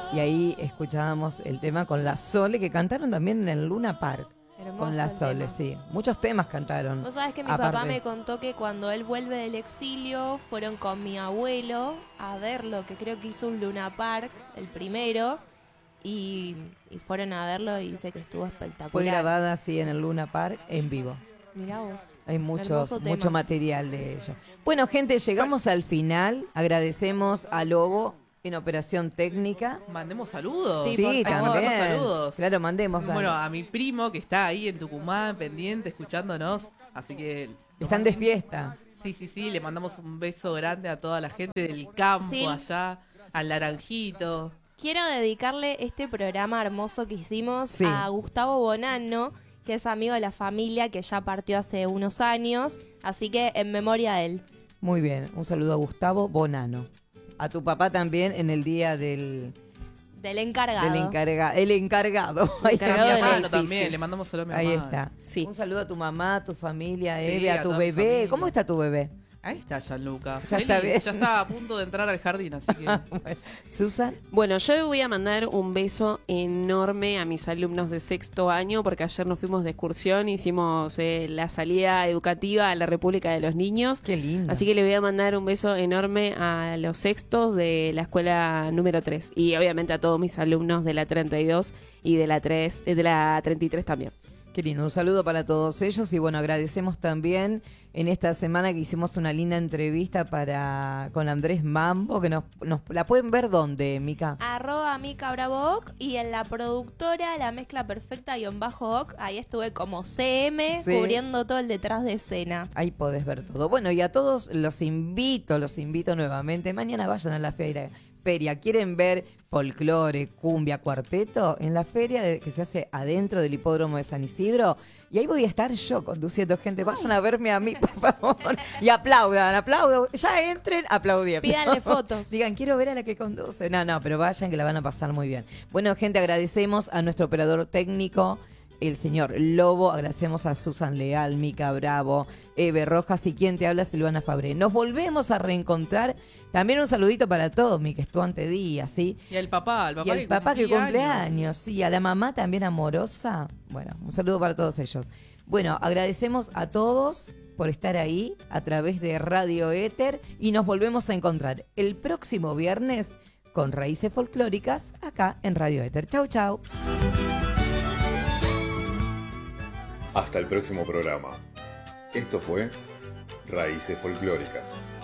Y ahí escuchábamos el tema con la Sole, que cantaron también en el Luna Park. Hermoso Con la el Sole, tema. sí. Muchos temas cantaron. Vos sabés que mi Aparte. papá me contó que cuando él vuelve del exilio fueron con mi abuelo a verlo, que creo que hizo un Luna Park, el primero, y fueron a verlo y dice que estuvo espectacular. Fue grabada así en el Luna Park en vivo. Mirá vos. Hay mucho tema. material de ello. Bueno, gente, llegamos al final. Agradecemos a Lobo en Operación Técnica. Mandemos saludos. Sí, por favor. también. Mandemos saludos. Claro, mandemos. Bueno, a mi primo que está ahí en Tucumán, pendiente, escuchándonos. Así que... Están de fiesta. Sí, le mandamos un beso grande a toda la gente del campo Sí. allá, al Naranjito. Quiero dedicarle este programa hermoso que hicimos Sí. a Gustavo Bonanno, que es amigo de la familia, que ya partió hace unos años, así que en memoria de él. Muy bien. Un saludo a Gustavo Bonano. A tu papá también en el día del Del encargado. el encargado. Ahí A Encargado mi del está. hermano edificio. también, le mandamos saludos a mi Ahí hermano. está. Sí. Un saludo a tu mamá, a tu familia, Sí, Eve, a a tu toda mi bebé. familia. ¿Cómo está tu bebé? Ahí está Gianluca. Ya está bien. Ya está a punto de entrar al jardín, así que... Bueno, Susan. Bueno, yo le voy a mandar un beso enorme a mis alumnos de sexto año porque ayer nos fuimos de excursión, hicimos la salida educativa a la República de los Niños. Qué lindo. Así que le voy a mandar un beso enorme a los sextos de la escuela número 3 y obviamente a todos mis alumnos de la 32 y de la 33 también. Qué lindo, un saludo para todos ellos y bueno, agradecemos también en esta semana que hicimos una linda entrevista con Andrés Mambo, que nos la pueden ver ¿dónde, Mica? @Mica Bravoc y en la productora La Mezcla Perfecta _oc, ahí estuve como CM Sí. cubriendo todo el detrás de escena. Ahí podés ver todo. Bueno, y a todos los invito nuevamente. Mañana vayan a la feria. ¿Quieren ver folclore, cumbia, cuarteto? En la feria que se hace adentro del hipódromo de San Isidro. Y ahí voy a estar yo conduciendo gente. Vayan a verme a mí, por favor. Y aplaudan. Ya entren aplaudiendo. Pídanle fotos. Digan, quiero ver a la que conduce. No, pero vayan que la van a pasar muy bien. Bueno, gente, agradecemos a nuestro operador técnico, el señor Lobo. Agradecemos a Susan Leal, Mica Bravo, Eve Rojas y quien te habla, Silvana Fabré. Nos volvemos a reencontrar. También un saludito para Tommy, que estuvo ante día, ¿sí? Y al papá, Y al papá que cumple años, sí. A la mamá también amorosa. Bueno, un saludo para todos ellos. Bueno, agradecemos a todos por estar ahí a través de Radio Éter y nos volvemos a encontrar el próximo viernes con Raíces Folclóricas acá en Radio Éter. Chau, chau. Hasta el próximo programa. Esto fue Raíces Folclóricas.